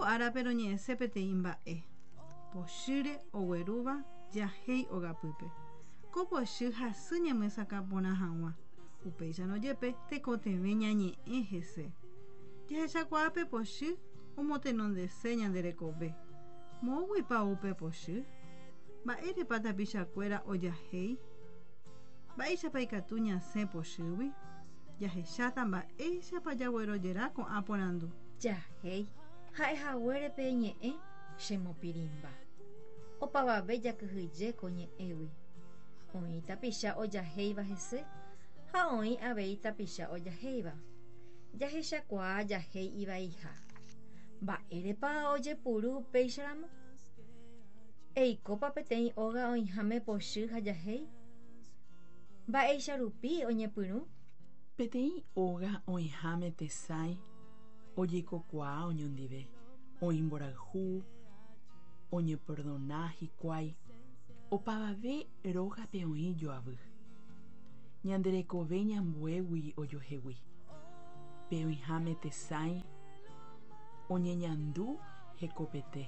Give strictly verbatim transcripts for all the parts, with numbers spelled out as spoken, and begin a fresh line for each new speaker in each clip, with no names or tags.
Ko'ára pero ñe'ẽse peteĩ mba'e. Pochýre oguerúva jahéi ogapýpe. Ko pochy hasy ñemysakaporã hag̃ua. Upéicha nojepe tekotevẽ ñañe'ẽ hese. Jahechakuaa pochy omotenondese ñande rekove. Moõguipa upe pochy. Mba'érepa tapichakuéra ojahéi. Mba'éichapa ikatu ñasẽ pochýgui. Jahecháta mba'éichapa jaguerojera ko'ã porandu.
Jahéi. Ha'ehaguérepe ñe'ẽ chemopirimba. Opavave jakyhyje ko ñe'ẽgui. Oĩ tapicha ojahéiva hese ha oĩ avei tapicha ojahéiva. Jahechakuaa jahéi ivaiha. Mba'érepa ojepuru upéicharamo. Eikópa peteĩ óga oĩháme pochy ha jahéi. Mba'éicha rupi oñepyrũ.
Peteĩ óga oĩháme tesãi ojekuaa oñondive. Oĩmborayhu oñeperdona hikuái. Opavave rógape oĩ joavy. Ñande rekove ñambuégui ojohégui. Pe oĩháme tesãi oñeñandu hekopete.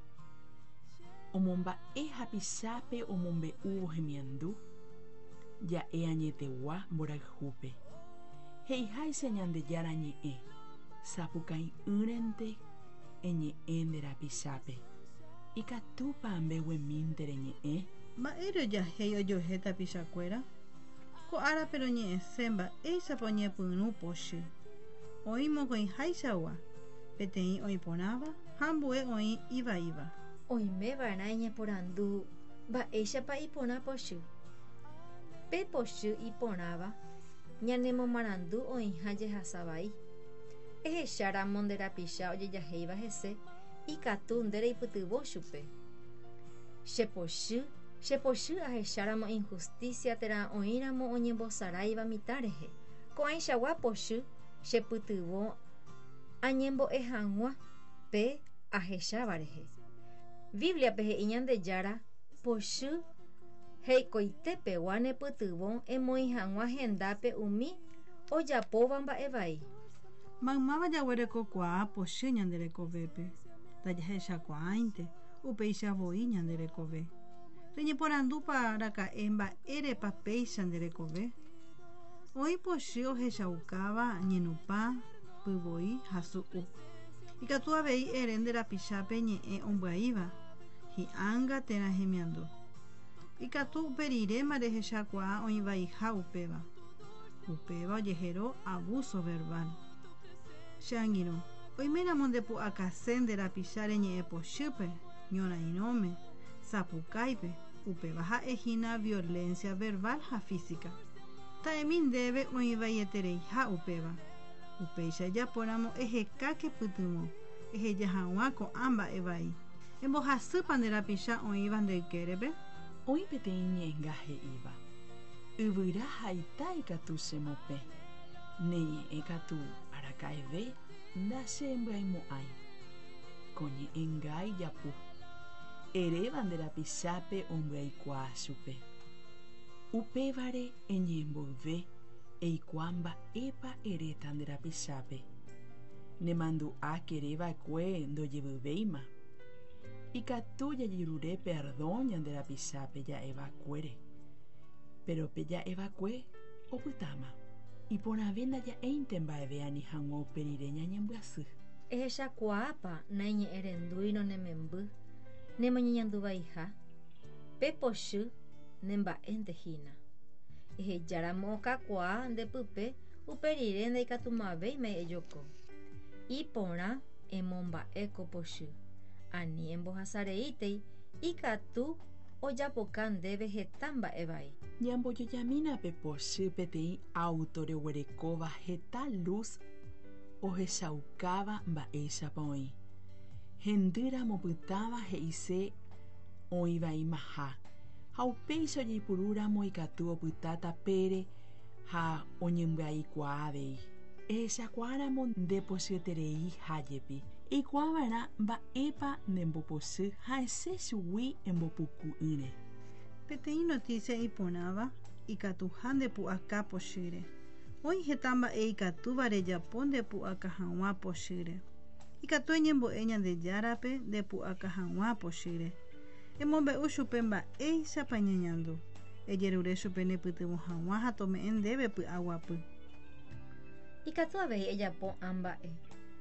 Omomba'e hapichápe omombe'úvo hemiandu ja'e añetegua mborayhúpe. Heiháicha Ñandejára ñe'ẽ sapukã'ỹrente eñe'ẽ nde rapichápe. Ikatúpa ambeguemíntere ñe'ẽ.
Mba'ére ojahéi ojohe tapichakuéra. Ko'ára pero ñe'ẽse mba'éichapa oñepyrũ pochy. Oĩ mokõiháichagua. Peteĩ oĩporãva ha ambue oĩ ivaíva.
Oimeva'erã eñeporandu mba'éichapa iporã pochy. Pe pochy iporãva ñanemomarandu oĩha jehasa vai. Ehecháramo nde rapicha ojejahéiva hese ikatu ndereipytyvõ chupe. Chepochy, chepochy ahecháramo injusticia térã oĩramo oñembosaráiva mitã rehe. Ko'ãichagua pochy chepytyvõ añembo'e hag̃ua pe ahecháva rehe. Bibliape he'i Ñandejára pochy heikoitépegua nepytyvõ emoĩ hag̃ua hendápe umi ojapóva mba'e vai.
Maymáva jaguerekokuaa pochy ñande rekovépe. Ndajahechakuaáinte upéichavoi ñande rekove. Reñeporandúpa araka'e mba'érepa péicha nde rekove. Oĩ pochy ohechaukáva ñenupã, pyvoi ha su'u. Ikatu avei ere nde rapichápe ñe'ẽ ombyaíva. Hi'ãnga térã hemiandu. Ikatu uperiréma rehechakuaa oĩvaiha upéva. Upéva ojehero abuso verbal. Che angirũ, oiméramo nde pu'akase nde rapicha reñe'ẽ pochýpe, ñorairõme, sapukáipe, upéva ha'ehína violencia verbal ha física. Ta'ẽmi ndéve oĩvaietereiha upéva. Upéicha ejapóramo ehekáke pytyvõ, eheja hag̃ua ko'ã mba'e vai. Embohasýpa nde rapicha oĩva ndoikérepe.
Oĩ peteĩ ñe'ẽnga he'íva. Yvyra haita ikatu chemope. Neñe'ẽ katu araka'eve ndachembyaimo'ãi. Ko ñe'ẽnga ijapu. Eréva nde rapichápe ombyaikuaa chupe. Upévare eñemboyve eikuaa mba'épa eréta nde rapichápe. Nemandu'ákereva'ekue ndojevyvéima. Ikatu jajirure perdón ñande rapichápe ja'evakuére. Pero pe ja'evakue opytáma. Iporãve ndaja'éinte mba'eve ani hag̃ua uperire ñañembyasy.
Ehechakuaápa nañe'ẽrendúi ronememby nemoñeñanduvaiha. Pe pochy nemba'éntehína. Ehejáramo okakuaa ndepype uperire ndaikatumavéima ejoko. Iporã emomba'éko pochy. Ani embohasareíntei ikatu ojapoka ndéve heta mba'e vai.
Ñambojojamína pe pochy peteĩ autoreguerekóva heta luz ohechaukáva mba'éichapa oĩ. Hendýramo pytáva he'ise oĩvaimaha. Ha upéicha ojeipurúramo ikatu opyta tapére ha oñembya'ikuaa avei. Ehechakuáramo ndepochyterei hájepi. Eikuaava'erã mba'épa ndembopochy ha'ese chugui embopuku'ỹre.
Peteĩ noticia iporãva ikatuha ndepu'aka pochýre. Oĩ heta mba'e ikatúva rejapo ndepu'aka hag̃ua pochýre. ikatu eñembo'e ñande járape nde pu'aka hag̃ua pochýre. Emombe'u chupe mba'éichapa ñeñandu. Ejerure chupe nepytyvõ hag̃ua ha tome'ẽ ndéve py'a guapy.
Ikatu avei ejapo amba'e.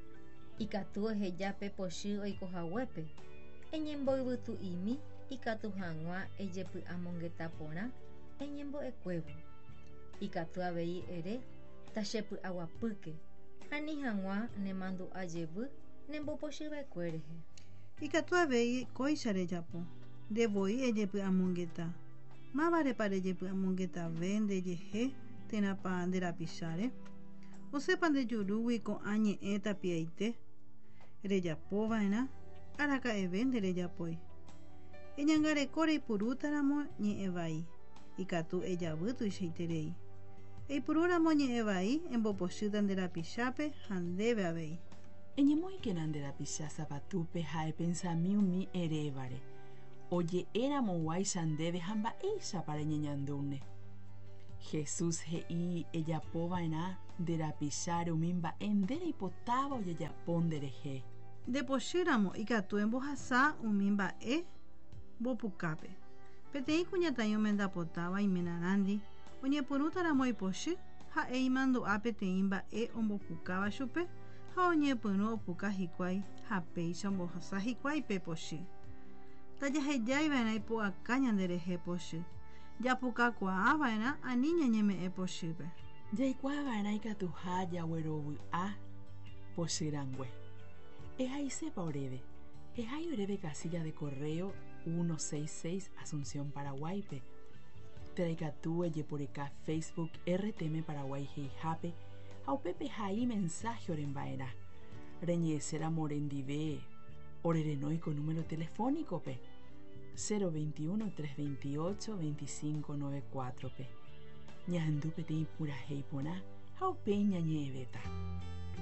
Ikatu eheja pe pochy oikohaguépe. Eñemboyvytu'imi ikatu hag̃ua ejepy'amongeta porã eñembo'ekuévo. Ikatu avei ere tachepy'a guapýke. Ani hag̃ua nemandu'ajevy nembopochyva'ekue rehe.
Ikatu avei kóicha rejapo. Ndevoi ejepy'amongeta. Mávare rejepy'amongetave ndejehe térãpa nderapicháre. Osẽpa ndejurúgui ko'ã ñe'ẽ tapiaite. Rejapova'erã araka'eve nderejapói. Eñangareko reipurútaramo ñe'ẽ vai. Ikatu ejavy tuichaiterei. Eipurúramo ñe'ẽ vai embopochýta nderapichápe ha ndéve avei.
Eñemoĩkena nderapicha sapatúpe ha epensami umi erévare. Oje'éramoguáicha ndéve ha mba'éichapa reñeñandúne. Jesús he'i ejapova'erã nderapicháre umi mba'e ndereipotáva ojejapo nderehe.
Ndepochýramo ikatu embohasa umi mba'e mbopukápe. Peteĩ kuñataĩ omendapotáva iména oñepyrũtaramo oipochy ha'e imandu'a peteĩ mba'e ombopukáva chupe ha oñepyrũ opuka hikuái ha péicha ombohasa hikuái pe pochy. Tajahejáiva'erã ipu'aka ñanderehe pochy. Japukakuaava'erã ani ñañeme'ẽ pochýpe.
Jaikuaava'erã ikatuha jaguerovy'a pochýrangue. Ehaisépa oréve. Ehai oréve casilla de correo ciento sesenta y seis Asunción Paraguaype. Teraikatu ejeporeka Facebook R T M Paraguay heihápe ha upépe hai mensaje oremba'erã. Reñe'ẽséramo rendive orerenói con número telefónicope cero veintiuno tres veintiocho veinticinco noventa y cuatro pe. Ñahandú peteĩ purahéi porã ha upéi ñañe'ẽvéta.